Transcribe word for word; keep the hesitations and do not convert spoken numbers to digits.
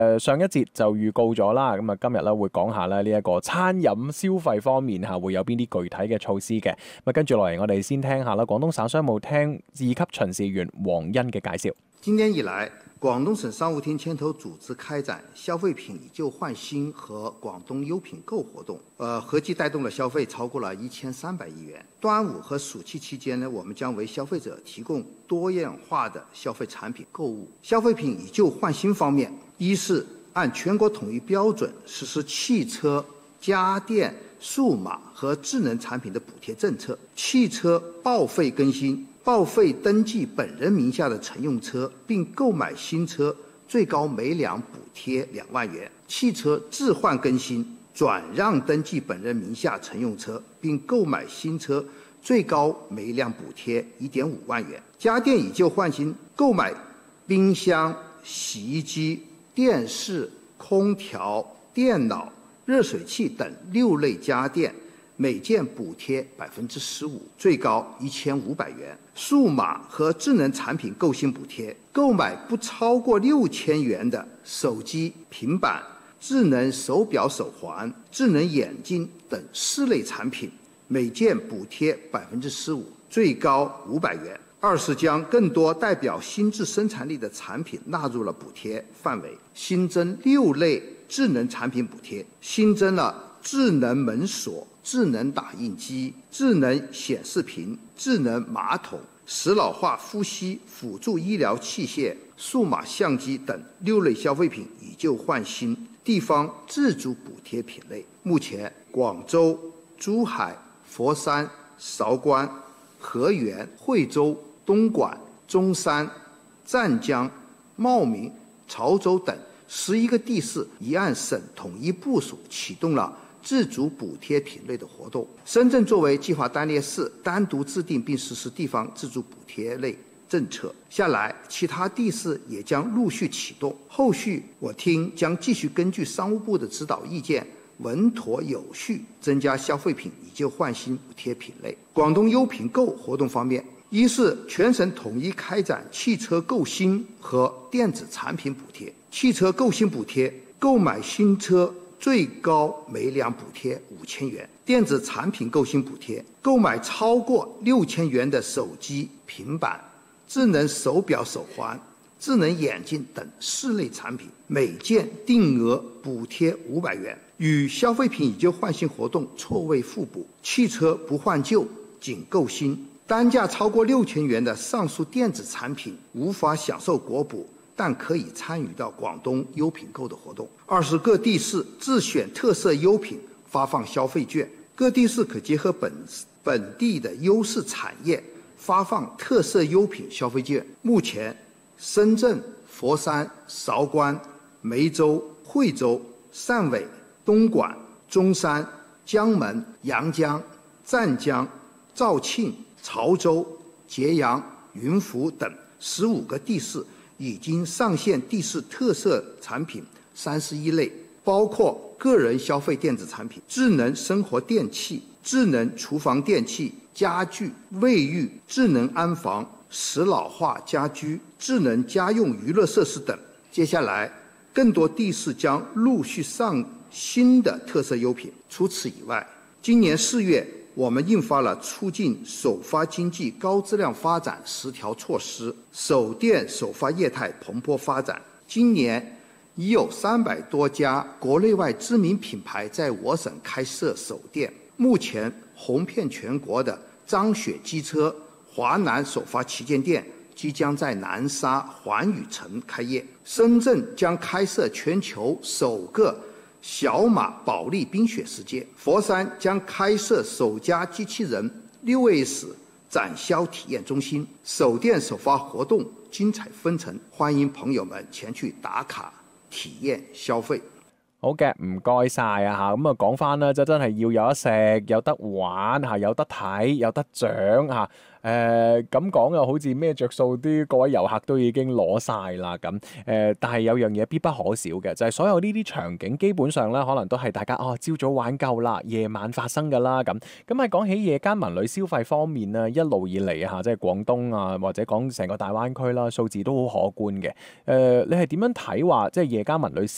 誒上一節就預告咗啦，咁啊今日咧會講下咧呢一個餐飲消費方面嚇會有邊啲具體嘅措施嘅。咁啊跟住落嚟，我哋先聽下啦，廣東省商務廳二級巡視員黃欣嘅介紹。 今年以來，廣東省商務廳牽頭組織開展消費品以舊換新和廣東優品購活動，呃，合計帶動了消費超過了一千三百億元。端午和暑期期間呢，我們將為消費者提供多樣化的消費產品購物。消費品以舊換新方面，一是按全國統一標準實施汽車、家電、數碼和智能產品的補貼政策，汽車報廢更新。報廢登記本人名下的乘用車，並購買新車，最高每輛補貼兩萬元；汽車置換更新，轉讓登記本人名下乘用車，並購買新車，最高每輛補貼一點五萬元；家電以舊換新，購買冰箱、洗衣機、電視、空調、電腦、熱水器等六類家電，每件補貼百分之十五，最高一千五百元。數碼和智能產品購新補貼，購買不超過六千元的手機、平板、智能手錶、手環、智能眼鏡等四類產品，每件補貼百分之十五，最高五百元。二是將更多代表新質生產力的產品納入了補貼範圍，新增六類智能產品補貼，新增了智能門鎖、智能打印機、智能顯示屏、智能馬桶、石老化呼吸輔助醫療器械、數碼相機等六類消費品以舊換新地方自主補貼品類。目前，廣州、珠海、佛山、韶關、河源、惠州、東莞、中山、湛江、茂名、潮州等十一個地市已按省統一部署啟動了自主補貼品類的活動。深圳作為計劃單列市，單獨制定並實施地方自主補貼類政策。下來，其他地市也將陸續啟動。後續我廳將繼續根據商務部的指導意見，穩妥有序增加消費品以舊換新補貼品類。廣東優品購活動方面，一是全省統一開展汽車購新和電子產品補貼。汽車購新補貼，購買新車最高每輛補貼五千元；電子產品購新補貼，購買超過六千元的手機、平板、智能手錶、手環、智能眼鏡等四類產品，每件定額補貼五百元。與消費品以舊換新活動錯位互補，汽車不換舊，僅購新。單價超過六千元的上述電子產品無法享受國補，但可以參與到廣東優品購的活動。二是各地市自選特色優品發放消費券，各地市可結合本本地的優勢產業發放特色優品消費券。目前，深圳、佛山、韶關、梅州、惠州、汕尾、東莞、中山、江門、陽江、湛江、肇慶、潮州、揭陽、雲浮等十五個地市已經上線地市特色產品三十一類，包括個人消費電子產品、智能生活電器、智能廚房電器、家具、衛浴、智能安防、石老化家居、智能家用娛樂設施等。接下來，更多地市將陸續上新的特色優品。除此以外，今年四月，我們印發了促進首發經濟高質量發展十條措施，手電首發業態蓬勃發展。今年已有三百多家國內外知名品牌在我省開設手電。目前紅遍全國的張雪機車華南首發旗艦店即將在南沙環宇城開業，深圳將開設全球首個小馬保利冰雪世界，佛山將開設首家機器人六 S 展銷體驗中心。手電首發活動精彩紛呈，歡迎朋友們前去打卡體驗消費。 好嘅，唔該晒啊嚇，咁啊講翻啦，就真係要有得食，有得玩嚇，有得睇，有得獎嚇。誒咁講又好似咩着數啲，各位遊客都已經攞晒啦咁。誒、呃，但係有樣嘢必不可少嘅，就係、是、所有呢啲場景基本上咧，可能都係大家哦朝早玩夠啦，夜晚發生㗎啦咁。咁喺講起夜間文旅消費方面咧，一路以嚟啊，即係廣東啊，或者講成個大灣區啦，數字都好可觀嘅。誒、呃，你係點樣睇話即係夜間文旅消